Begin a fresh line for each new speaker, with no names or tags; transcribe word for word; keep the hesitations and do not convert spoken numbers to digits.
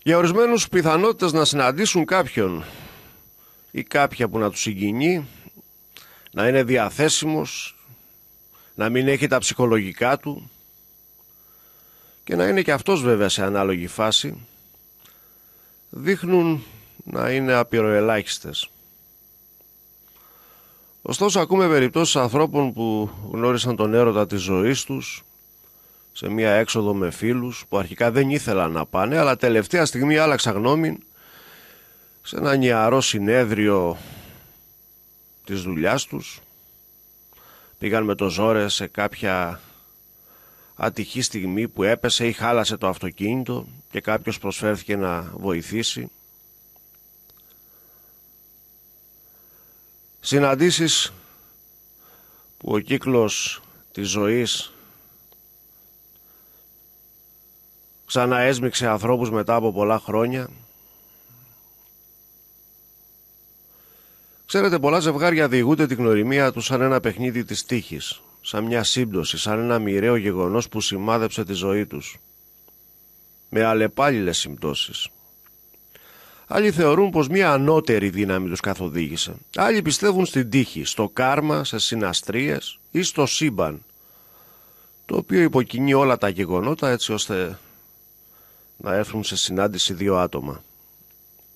Για ορισμένους πιθανότητες να συναντήσουν κάποιον ή κάποια που να τους συγκινεί, να είναι διαθέσιμος, να μην έχει τα ψυχολογικά του και να είναι και αυτός βέβαια σε ανάλογη φάση, δείχνουν να είναι απειροελάχιστες. Ωστόσο ακούμε περιπτώσεις ανθρώπων που γνώρισαν τον έρωτα της ζωής τους σε μια έξοδο με φίλους που αρχικά δεν ήθελαν να πάνε, αλλά τελευταία στιγμή άλλαξαν γνώμη σε ένα νεαρό συνέδριο της δουλειάς τους. Πήγαν με το ζόρε σε κάποια ατυχή στιγμή που έπεσε ή χάλασε το αυτοκίνητο και κάποιος προσφέρθηκε να βοηθήσει. Συναντήσεις που ο κύκλος της ζωής ξαναέσμιξε ανθρώπους μετά από πολλά χρόνια. Ξέρετε, πολλά ζευγάρια διηγούνται την γνωριμία τους σαν ένα παιχνίδι της τύχης, σαν μια σύμπτωση, σαν ένα μοιραίο γεγονός που σημάδεψε τη ζωή τους, με αλλεπάλληλες συμπτώσεις. Άλλοι θεωρούν πως μια ανώτερη δύναμη τους καθοδήγησε. Άλλοι πιστεύουν στην τύχη, στο κάρμα, σε συναστρίες ή στο σύμπαν, το οποίο υποκινεί όλα τα γεγονότα έτσι ώστε να έρθουν σε συνάντηση δύο άτομα.